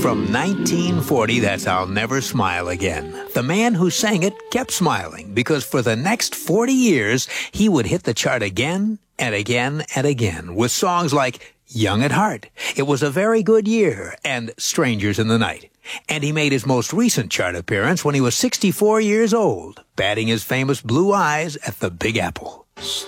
From 1940, that's I'll Never Smile Again. The man who sang it kept smiling because for the next 40 years, he would hit the chart again and again and again with songs like Young at Heart, It Was a Very Good Year, and Strangers in the Night. And he made his most recent chart appearance when he was 64 years old, batting his famous Blue Eyes at the Big Apple.